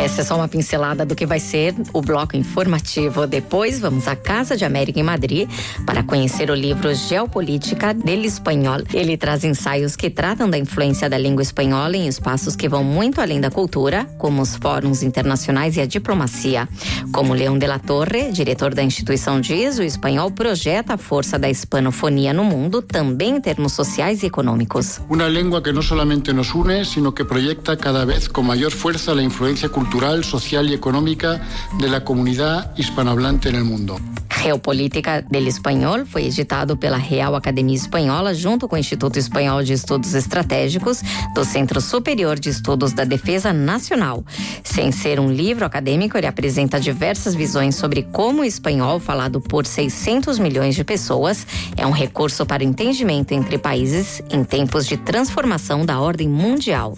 Essa é só uma pincelada do que vai ser o bloco informativo. Depois vamos à Casa de América em Madrid para conhecer o livro Geopolítica del Espanhol. Ele traz ensaios que tratam da influência da língua espanhola em espaços que vão muito além da cultura, como os fóruns internacionais e a diplomacia. Como León de la Torre, diretor da instituição, diz, o espanhol projeta a força da hispanofonia no mundo, também em termos sociais e econômicos. Uma língua que não solamente nos une, sino que proyecta cada vez com maior força a influência cultural, social y económica de la comunidad hispanohablante en el mundo. Geopolítica del Espanhol foi editado pela Real Academia Espanhola junto com o Instituto Espanhol de Estudos Estratégicos do Centro Superior de Estudos da Defesa Nacional. Sem ser um livro acadêmico, ele apresenta diversas visões sobre como o espanhol, falado por 600 milhões de pessoas, é um recurso para o entendimento entre países em tempos de transformação da ordem mundial.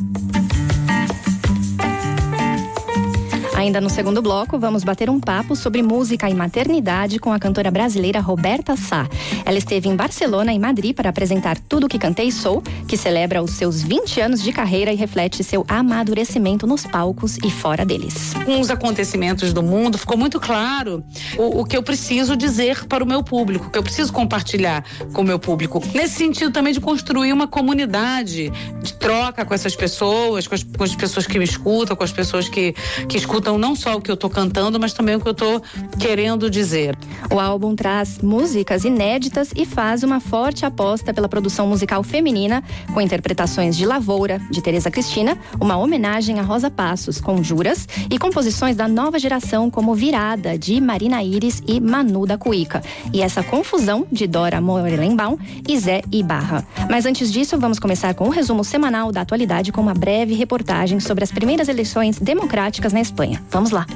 Ainda no segundo bloco, vamos bater um papo sobre música e maternidade com a cantora brasileira Roberta Sá. Ela esteve em Barcelona e Madrid para apresentar Tudo Que Cantei Sou, que celebra os seus 20 anos de carreira e reflete seu amadurecimento nos palcos e fora deles. Com os acontecimentos do mundo, ficou muito claro o que eu preciso dizer para o meu público, o que eu preciso compartilhar com o meu público. Nesse sentido também de construir uma comunidade de troca com essas pessoas, com as pessoas que me escutam, com as pessoas que escutam não só o que eu tô cantando, mas também o que eu tô querendo dizer. O álbum traz músicas inéditas e faz uma forte aposta pela produção musical feminina, com interpretações de Lavoura, de Tereza Cristina, uma homenagem a Rosa Passos, com Juras, e composições da nova geração como Virada, de Marina Iris e Manu da Cuíca. E essa confusão de Dora Morelenbaum e Zé Ibarra. Mas antes disso, vamos começar com um resumo semanal da atualidade com uma breve reportagem sobre as primeiras eleições democráticas na Espanha. Vamos lá.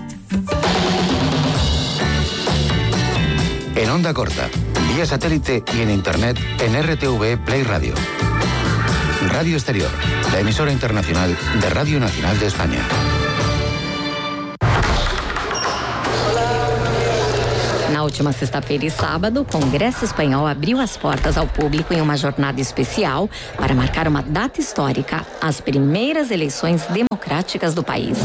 En onda corta, vía satélite y en internet en RTV Play Radio. Radio Exterior, la emisora internacional de Radio Nacional de España. Na última sexta-feira e sábado, o Congresso Espanhol abriu as portas ao público em uma jornada especial para marcar uma data histórica, as primeiras eleições democráticas do país.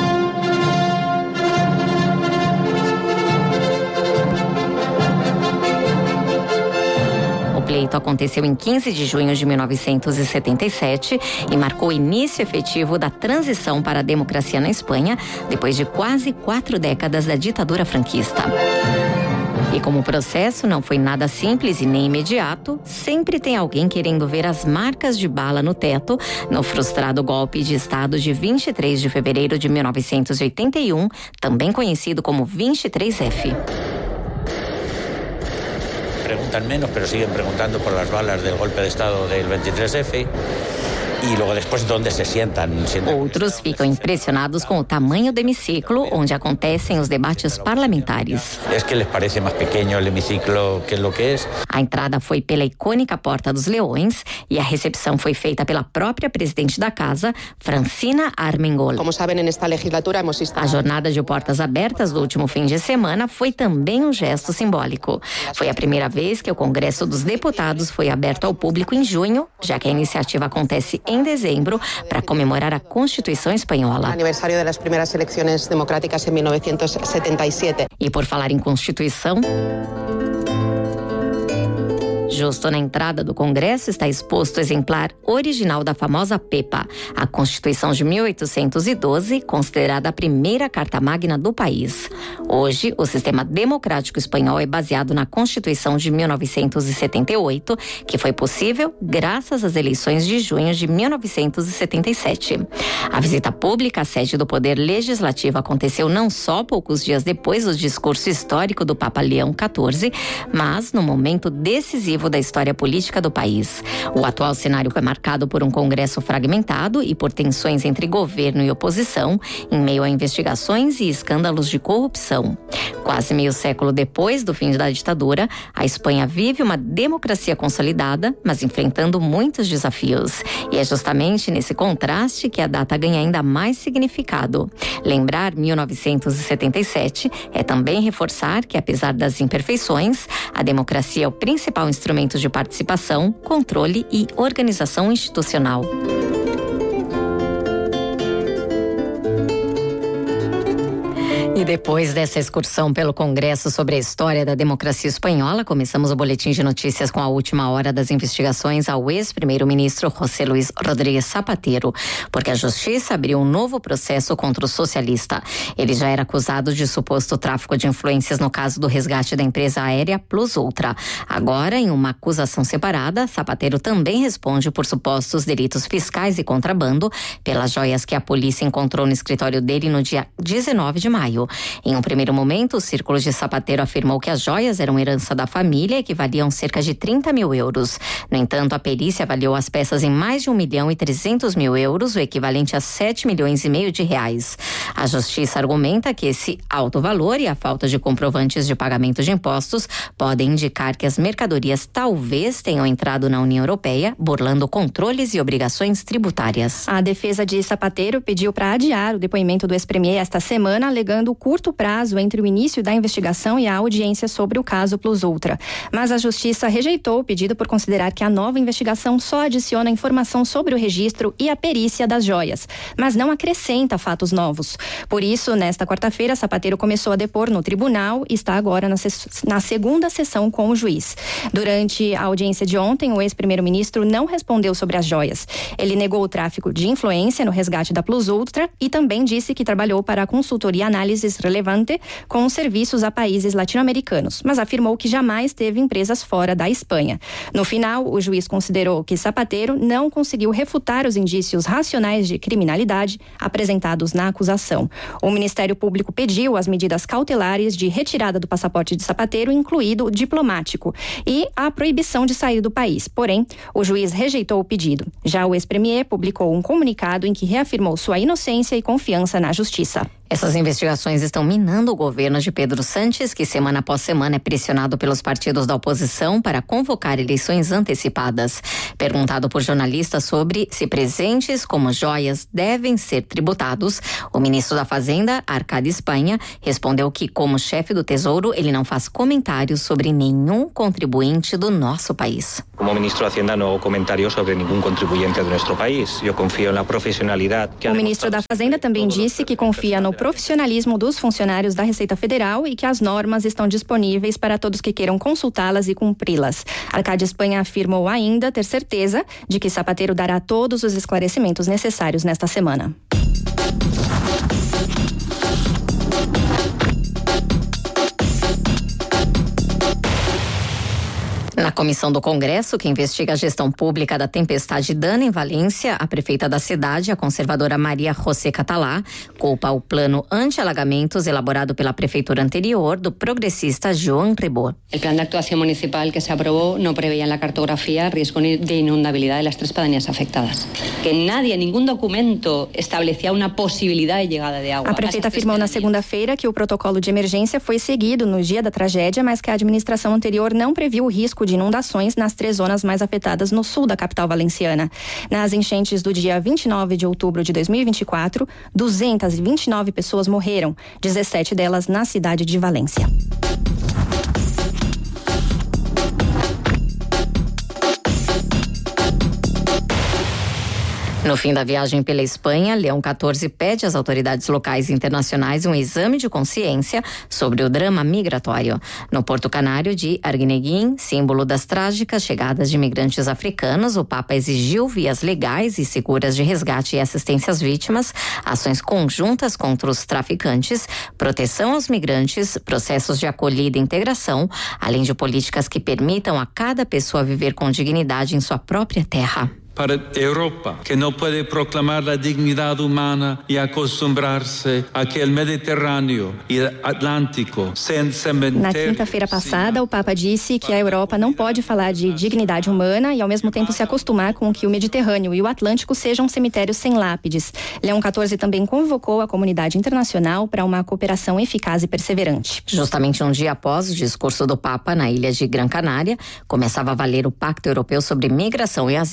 O pleito aconteceu em 15 de junho de 1977 e marcou o início efetivo da transição para a democracia na Espanha, depois de quase 4 décadas da ditadura franquista. E como o processo não foi nada simples e nem imediato, sempre tem alguém querendo ver as marcas de bala no teto no frustrado golpe de Estado de 23 de fevereiro de 1981, também conhecido como 23F. Preguntan menos, pero siguen preguntando por las balas del golpe de Estado del 23F. E logo depois onde se sentam. Outros ficam impressionados com o tamanho do hemiciclo onde acontecem os debates parlamentares. É que lhes parece mais pequeno o hemiciclo que o que é. A entrada foi pela icônica Porta dos Leões e a recepção foi feita pela própria presidente da casa, Francina Armengol. Como sabem, nesta legislatura hemos estado... A jornada de portas abertas do último fim de semana foi também um gesto simbólico. Foi a primeira vez que o Congresso dos Deputados foi aberto ao público em junho, já que a iniciativa acontece em dezembro para comemorar a Constituição Espanhola. Aniversário das primeiras eleições democráticas em 1977. E por falar em Constituição, justo na entrada do Congresso está exposto o exemplar original da famosa PEPA, a Constituição de 1812, considerada a primeira carta magna do país. Hoje, o sistema democrático espanhol é baseado na Constituição de 1978, que foi possível graças às eleições de junho de 1977. A visita pública à sede do Poder Legislativo aconteceu não só poucos dias depois do discurso histórico do Papa Leão XIV, mas no momento decisivo da história política do país. O atual cenário é marcado por um Congresso fragmentado e por tensões entre governo e oposição, em meio a investigações e escândalos de corrupção. Quase meio século depois do fim da ditadura, a Espanha vive uma democracia consolidada, mas enfrentando muitos desafios. E é justamente nesse contraste que a data ganha ainda mais significado. Lembrar 1977 é também reforçar que, apesar das imperfeições, a democracia é o principal instrumento de participação, controle e organização institucional. E depois dessa excursão pelo Congresso sobre a história da democracia espanhola, começamos o boletim de notícias com a última hora das investigações ao ex-primeiro-ministro José Luis Rodríguez Zapatero, porque a Justiça abriu um novo processo contra o socialista. Ele já era acusado de suposto tráfico de influências no caso do resgate da empresa aérea Plus Ultra. Agora, em uma acusação separada, Zapatero também responde por supostos delitos fiscais e contrabando pelas joias que a polícia encontrou no escritório dele no dia 19 de maio. Em um primeiro momento, o Círculo de Zapatero afirmou que as joias eram herança da família e que valiam cerca de 30 mil euros. No entanto, a perícia avaliou as peças em mais de 1.300.000 euros, o equivalente a 7,5 milhões de reais. A Justiça argumenta que esse alto valor e a falta de comprovantes de pagamento de impostos podem indicar que as mercadorias talvez tenham entrado na União Europeia, burlando controles e obrigações tributárias. A defesa de Zapatero pediu para adiar o depoimento do ex-premier esta semana, alegando o curto prazo entre o início da investigação e a audiência sobre o caso Plus Ultra. Mas a Justiça rejeitou o pedido por considerar que a nova investigação só adiciona informação sobre o registro e a perícia das joias, mas não acrescenta fatos novos. Por isso, nesta quarta-feira, Zapatero começou a depor no tribunal e está agora na segunda sessão com o juiz. Durante a audiência de ontem, o ex-primeiro-ministro não respondeu sobre as joias. Ele negou o tráfico de influência no resgate da Plus Ultra e também disse que trabalhou para a consultoria Análises Relevante com serviços a países latino-americanos, mas afirmou que jamais teve empresas fora da Espanha. No final, o juiz considerou que Zapatero não conseguiu refutar os indícios racionais de criminalidade apresentados na acusação. O Ministério Público pediu as medidas cautelares de retirada do passaporte de Zapatero, incluído o diplomático, e a proibição de sair do país. Porém, o juiz rejeitou o pedido. Já o ex-premier publicou um comunicado em que reafirmou sua inocência e confiança na justiça. Essas investigações estão minando o governo de Pedro Sánchez, que semana após semana é pressionado pelos partidos da oposição para convocar eleições antecipadas. Perguntado por jornalistas sobre se presentes como joias devem ser tributados, o ministro da Fazenda, Arcadi Espanha, respondeu que, como chefe do Tesouro, ele não faz comentários sobre nenhum contribuinte do nosso país. Como ministro da Hacienda, não hago comentários sobre nenhum contribuinte do nosso país. Eu confio na profissionalidade. O ministro da Fazenda também disse que confia no profissionalismo dos funcionários da Receita Federal e que as normas estão disponíveis para todos que queiram consultá-las e cumpri-las. Arcadi Espanha afirmou ainda ter certeza de que Zapatero dará todos os esclarecimentos necessários nesta semana. Na comissão do Congresso, que investiga a gestão pública da tempestade Dana em Valência, a prefeita da cidade, a conservadora Maria José Catalá, culpa o plano anti-alagamentos elaborado pela prefeitura anterior do progressista Joan Ribó. El plan de actuación municipal que se aprobó no preveía en la cartografía riesgo de inundabilidad de las 3 pedanías afectadas. Que nadie, ningún documento establecía una posibilidad de llegada de agua. A prefeita afirmou na segunda-feira que o protocolo de emergência foi seguido no dia da tragédia, mas que a administração anterior não previu o risco de inundações nas 3 zonas mais afetadas no sul da capital valenciana. Nas enchentes do dia 29 de outubro de 2024, 229 pessoas morreram, 17 delas na cidade de Valência. No fim da viagem pela Espanha, Leão XIV pede às autoridades locais e internacionais um exame de consciência sobre o drama migratório. No Porto Canário de Arguineguín, símbolo das trágicas chegadas de imigrantes africanos, o Papa exigiu vias legais e seguras de resgate e assistência às vítimas, ações conjuntas contra os traficantes, proteção aos migrantes, processos de acolhida e integração, além de políticas que permitam a cada pessoa viver com dignidade em sua própria terra. Para a Europa, que não pode proclamar a dignidade humana e acostumar-se àquele Mediterrâneo e Atlântico sem cemitérios. Na quinta-feira passada, o Papa disse que a Europa não pode falar de dignidade humana e, ao mesmo tempo, se acostumar com que o Mediterrâneo e o Atlântico sejam cemitérios sem lápides. Leão XIV também convocou a comunidade internacional para uma cooperação eficaz e perseverante. Justamente um dia após o discurso do Papa na ilha de Gran Canária, começava a valer o Pacto Europeu sobre Migração e Asilo, que em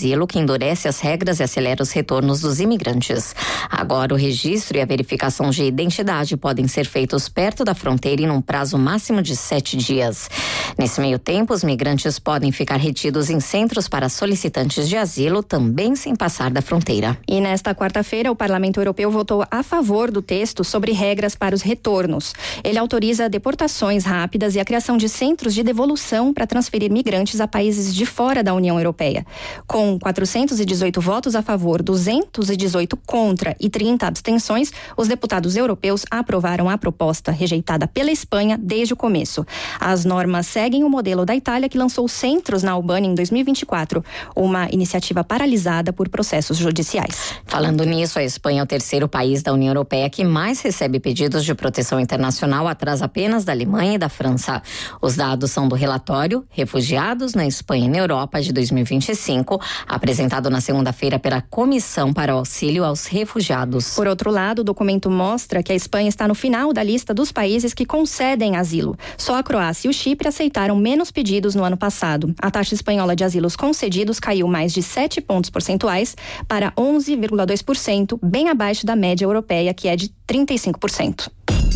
endurece as regras e acelera os retornos dos imigrantes. Agora, o registro e a verificação de identidade podem ser feitos perto da fronteira em um prazo máximo de 7 dias. Nesse meio tempo, os migrantes podem ficar retidos em centros para solicitantes de asilo, também sem passar da fronteira. E nesta quarta-feira, o Parlamento Europeu votou a favor do texto sobre regras para os retornos. Ele autoriza deportações rápidas e a criação de centros de devolução para transferir migrantes a países de fora da União Europeia. Com 418 votos a favor, 218 contra e 30 abstenções, os deputados europeus aprovaram a proposta rejeitada pela Espanha desde o começo. As normas seguem o modelo da Itália, que lançou centros na Albânia em 2024, uma iniciativa paralisada por processos judiciais. Falando nisso, a Espanha é o terceiro país da União Europeia que mais recebe pedidos de proteção internacional, atrás apenas da Alemanha e da França. Os dados são do relatório Refugiados na Espanha e na Europa de 2025, apresentado na segunda-feira pela Comissão para o Auxílio aos Refugiados. Por outro lado, o documento mostra que a Espanha está no final da lista dos países que concedem asilo. Só a Croácia e o Chipre aceitaram menos pedidos no ano passado. A taxa espanhola de asilos concedidos caiu mais de 7 pontos percentuais para 11,2%, bem abaixo da média europeia, que é de 35%.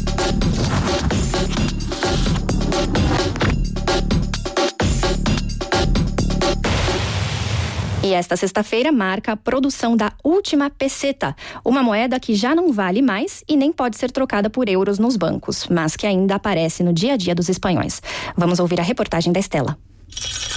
E esta sexta-feira marca a produção da última peseta, uma moeda que já não vale mais e nem pode ser trocada por euros nos bancos, mas que ainda aparece no dia a dia dos espanhóis. Vamos ouvir a reportagem da Estela.